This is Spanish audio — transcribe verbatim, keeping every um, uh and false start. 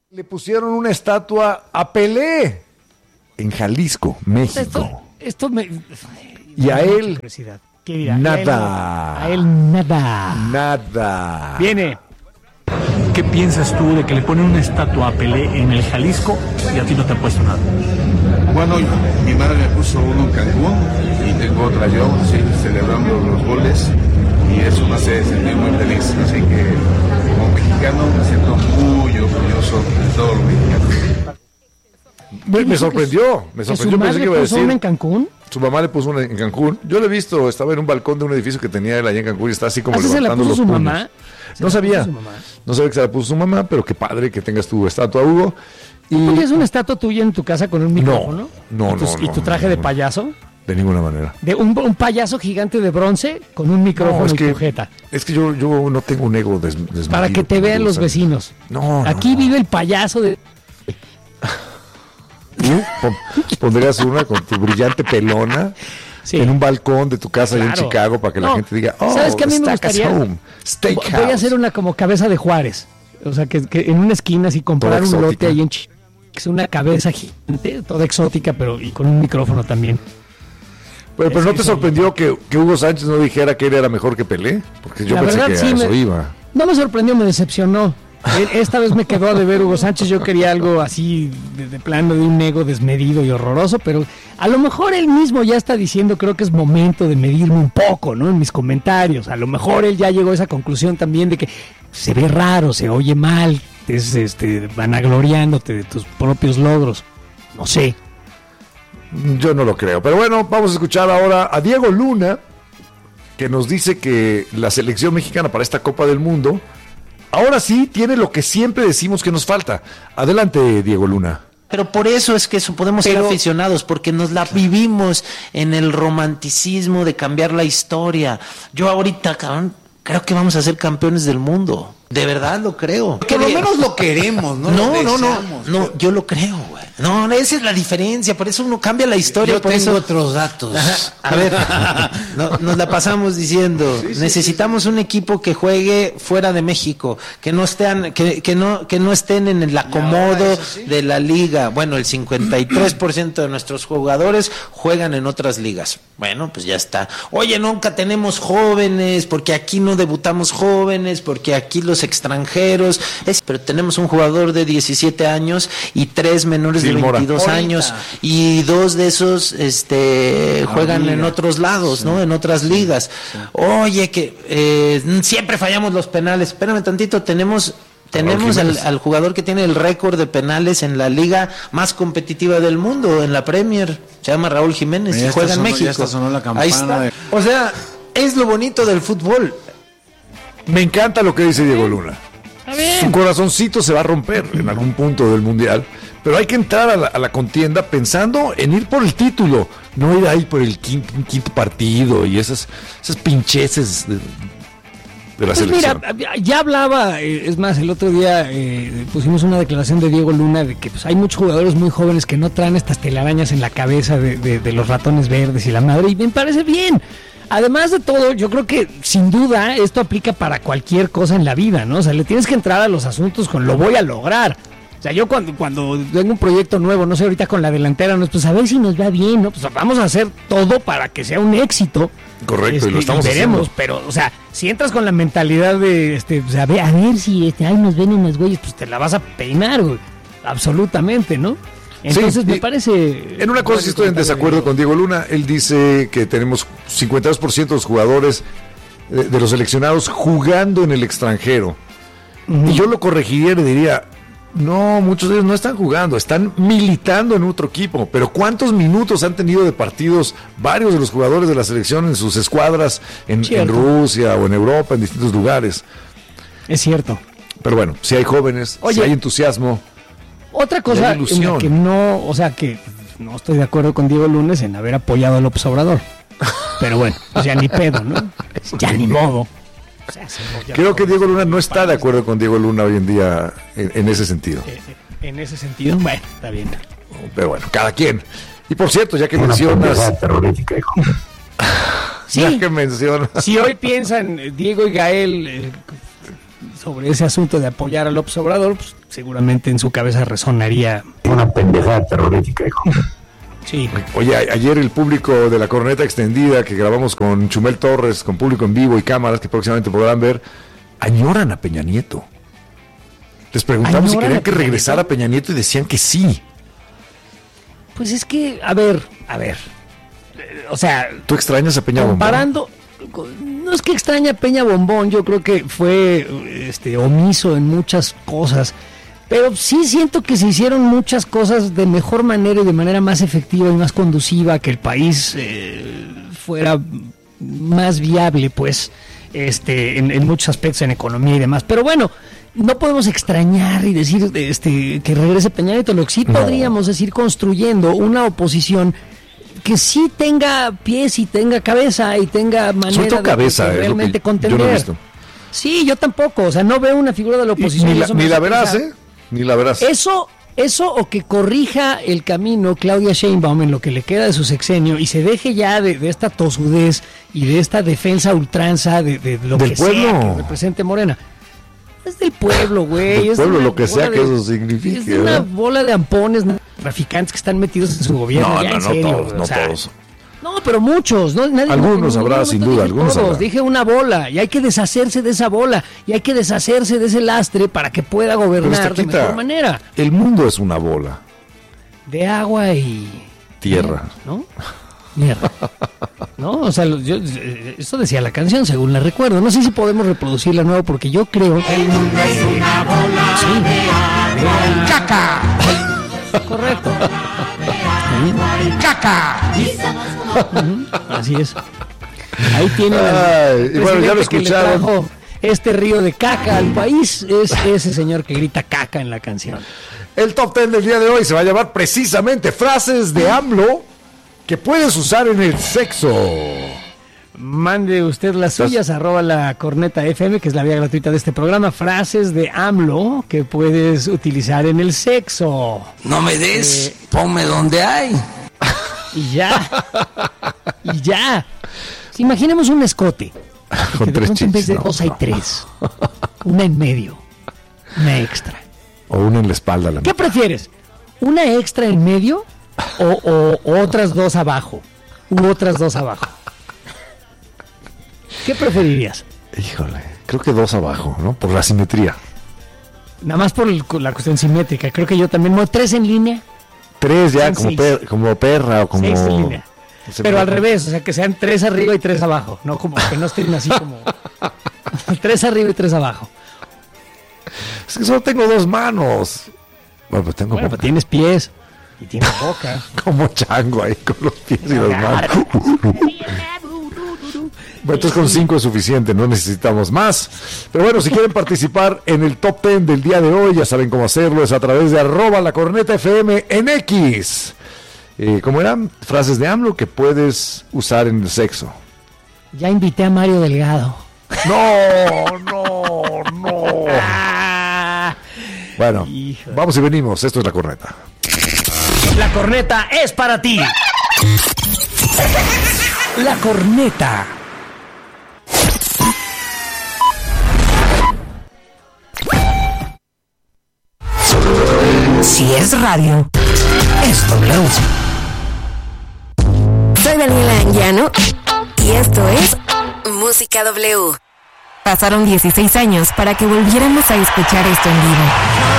Le pusieron una estatua a Pelé en Jalisco, México. Esto, esto me... Y a él, ¿qué dirá? nada. A él, a él nada. Nada. Viene. ¿Qué piensas tú de que le ponen una estatua a Pelé en el Jalisco y a ti no te han puesto nada? Bueno, mi madre me puso uno en Cancún y tengo otra yo, sí, celebrando los goles, y eso me hace sentir muy feliz. Así que como mexicano me siento muy orgulloso de todos los mexicanos. Me, me sorprendió, me sorprendió. ¿Su madre Pensé que iba a puso decir, una en Cancún? Su mamá le puso una en Cancún. Yo lo he visto, estaba en un balcón de un edificio que tenía él allá en Cancún y está así como ¿Así se la levantando puso los su puños. mamá? No sabía, no sabía que se la puso su mamá, pero qué padre que tengas tu estatua, Hugo. Y ¿Tú tienes una estatua tuya en tu casa con un micrófono? no, ¿Y tu, no, ¿Y tu no, traje no, de no. payaso? De ninguna manera. De un, un payaso gigante de bronce con un micrófono No, es y que, tu jeta. es que yo, yo no tengo un ego des, desmedido. Para que te vean los ¿sabes? vecinos. No, no, Aquí no. vive el payaso de... ¿Tú pon- pondrías una con tu brillante pelona Sí. en un balcón de tu casa allá en Claro. Chicago para que la No, gente diga, oh, ¿sabes qué a mí me Steakhouse gustaría? Home, Steakhouse. Voy a hacer una como cabeza de Juárez. O sea, que, que en una esquina así comprar Toda un lote exótica. ahí en Ch... que es una cabeza gigante, toda exótica, pero y con un micrófono también. Pero, pero Es ¿no que te soy- sorprendió que, que Hugo Sánchez no dijera que él era mejor que Pelé? Porque yo La pensé verdad, que sí a eso me- iba. No me sorprendió, me decepcionó. Él- Esta vez me quedó a deber Hugo Sánchez. Yo quería algo así de, de plano, de un ego desmedido y horroroso, pero a lo mejor él mismo ya está diciendo, creo que es momento de medirme un poco, ¿no? En mis comentarios. A lo mejor él ya llegó a esa conclusión también de que se ve raro, se oye mal, es este, vanagloriándote de tus propios logros. No sé. Yo no lo creo. Pero bueno, vamos a escuchar ahora a Diego Luna, que nos dice que la selección mexicana para esta Copa del Mundo ahora sí tiene lo que siempre decimos que nos falta. Adelante, Diego Luna. Pero por eso es que eso podemos ser Pero- aficionados, porque nos la vivimos en el romanticismo de cambiar la historia. Yo ahorita, cabrón, creo que vamos a ser campeones del mundo. De verdad lo creo. Por lo menos lo queremos, ¿no? No, Lo no, no, deseamos, no, yo lo creo, güey. No, esa es la diferencia, por eso uno cambia la historia. Yo por tengo eso... otros datos. Ajá, a ver, no, nos la pasamos diciendo, necesitamos un equipo que juegue fuera de México, que no estén, que, que no, que no estén en el acomodo eso sí. de la liga. Bueno, el cincuenta y tres por ciento de nuestros jugadores juegan en otras ligas. Bueno, pues ya está. Oye, nunca tenemos jóvenes, porque aquí no debutamos jóvenes, porque aquí los extranjeros, es, pero tenemos un jugador de diecisiete años y tres menores de Gil Mora. veintidós Ahorita. años, y dos de esos este La juegan liga. en otros lados, ¿no? En otras ligas. Oye, que eh, siempre fallamos los penales. Espérame tantito, tenemos tenemos al, Jiménez. al jugador que tiene el récord de penales en la liga más competitiva del mundo, en la Premier. Se llama Raúl Jiménez Ya y está juega en sonó- México. ya está sonó la campana Ahí está. de- O sea, es lo bonito del fútbol. Me encanta lo que dice Diego Luna. Su corazoncito se va a romper en algún punto del Mundial, pero hay que entrar a la, a la contienda pensando en ir por el título, no ir ahí por el quinto, quinto partido y esas, esas pincheces de, de la Pues selección. mira, ya hablaba, eh, es más, el otro día eh, pusimos una declaración de Diego Luna de que pues, hay muchos jugadores muy jóvenes que no traen estas telarañas en la cabeza de, de- de los ratones verdes y la madre, y me parece bien. Además de todo, yo creo que sin duda esto aplica para cualquier cosa en la vida, ¿no? O sea, le tienes que entrar a los asuntos con lo voy a lograr. O sea, yo cuando, cuando tengo un proyecto nuevo, no sé, ahorita con la delantera, no, pues a ver si nos va bien, ¿no? Pues vamos a hacer todo para que sea un éxito. Correcto, y lo Este, estamos veremos, haciendo. pero, o sea, si entras con la mentalidad de, este, pues, a ver, a ver si, este, ay, nos ven unos güeyes, pues te la vas a peinar, güey. Absolutamente, ¿no? Entonces Sí, me y parece... En una cosa sí estoy en desacuerdo con Diego Luna. Él dice que tenemos cincuenta y dos por ciento de los jugadores eh, de los seleccionados jugando en el extranjero. Y yo lo corregiría y le diría, no, muchos de ellos no están jugando, están militando en otro equipo. Pero ¿cuántos minutos han tenido de partidos varios de los jugadores de la selección en sus escuadras en, en Cierto. Rusia o en Europa, en distintos lugares? Es cierto. Pero bueno, si hay jóvenes, Oye, si hay entusiasmo. Otra Y cosa hay en ilusión. la que no, o sea, que no estoy de acuerdo con Diego Lunes en haber apoyado a López Obrador. Pero bueno, o sea, ni pedo, ¿no? Ya ni modo. O sea, sí, ya Creo no. que Diego Luna no está de acuerdo con Diego Luna hoy en día en, en ese sentido. Eh, eh, En ese sentido, bueno, está bien. Pero bueno, cada quien. Y por cierto, ya que mencionas, terrorífica, hijo. ya Sí. que mencionas, Si hoy piensan eh, Diego y Gael, eh, sobre ese asunto de apoyar a López Obrador, pues, seguramente en su cabeza resonaría una pendejada terrorífica, hijo. Sí. Oye, a- ayer el público de la corneta extendida que grabamos con Chumel Torres, con público en vivo y cámaras que próximamente podrán ver, añoran a Peña Nieto. Les preguntamos si ¿Añoran querían a que Peña regresara Nieto? Peña Nieto y decían que sí. Pues es que, a ver, a ver. eh, O sea, ¿Tú extrañas a Peña Bombón? comparando, no es que extraña a Peña Bombón, yo creo que fue este omiso en muchas cosas, pero sí siento que se hicieron muchas cosas de mejor manera y de manera más efectiva y más conduciva, que el país eh, fuera más viable, pues, este, en, en muchos aspectos, en economía y demás. Pero bueno, no podemos extrañar y decir este, que regrese Peña Nieto. Lo que sí No. podríamos es ir construyendo una oposición que sí tenga pies y tenga cabeza y tenga manera Sobre todo de- cabeza, de es lo que realmente yo contender. no he visto. Sí, yo tampoco, o sea, no veo una figura de la Y- oposición. ni y la, eso me ni hace la verás, pensar. ¿eh? Ni la verás. Eso, eso o que corrija el camino Claudia Sheinbaum en lo que le queda de su sexenio y se deje ya de, de esta tosudez y de esta defensa a ultranza de, de lo Del que pueblo. sea que represente Morena. Es del pueblo, güey. Del es de pueblo, una lo que bola sea que de- eso signifique, Es de una ¿verdad? bola de ampones traficantes que están metidos en su gobierno. No, ya, no, en no serio, todos, güey, no o sea, todos. No, pero muchos. No, nadie, Algunos en ningún habrá, sin momento duda, dije algunos todos, habrá. Dije una bola y hay que deshacerse de esa bola y hay que deshacerse de ese lastre para que pueda Pero gobernar de Estaquita, mejor manera. el mundo es una bola. De agua y... Tierra. ¿No? Mierda. ¿No? O sea, lo- yo, eh, eso decía la canción, según la recuerdo. No sé si podemos reproducirla nuevo porque yo creo... El mundo es una bola sí. ¡Caca! Correcto. ¡Caca! Ujú, así es. Ahí tiene Ay, y bueno, ya lo que le escucharon. trajo este río de caca al país. Es ese señor que grita caca en la canción. El top ten del día de hoy se va a llamar precisamente frases de AMLO que puedes usar en el sexo. Mande usted las suyas, arroba la corneta F M, que es la vía gratuita de este programa. Frases de AMLO que puedes utilizar en el sexo. No me des, Eh, ponme donde hay. Y ya. Y ya. Si imaginemos un escote. Con que de tres pronto en vez chichis, de no, dos hay no. tres. Una en medio. Una extra. O una en la espalda. La ¿Qué prefieres? ¿Una extra en medio o, o- o otras dos abajo? U otras dos abajo. ¿Qué preferirías? Híjole, creo que dos abajo, ¿no? Por la simetría. Nada más por el- la cuestión simétrica. Creo que yo también. ¿no? ¿Tres en línea? Tres ya, Son como, seis. per- como perra o como... Seis en línea. Se Pero me- al revés, o sea, que sean tres arriba y tres abajo. No como que no estén así como... tres arriba y tres abajo. Es que solo tengo dos manos. Bueno, pues tengo Bueno, como, pues tienes pies y tienes boca. como chango ahí con los pies y las manos. Bueno, entonces con cinco es suficiente, no necesitamos más. Pero bueno, si quieren participar en el top ten del día de hoy, ya saben cómo hacerlo, es a través de arroba la corneta F M en X. Eh, ¿Cómo eran? Frases de AMLO que puedes usar en el sexo. Ya invité a Mario Delgado. No, no, no. Bueno, Híjole. vamos y venimos, esto es la corneta. La corneta es para ti. La corneta. Si es radio, es W. Soy Daniela Anguiano y esto es Música W. Pasaron dieciséis años para que volviéramos a escuchar esto en vivo.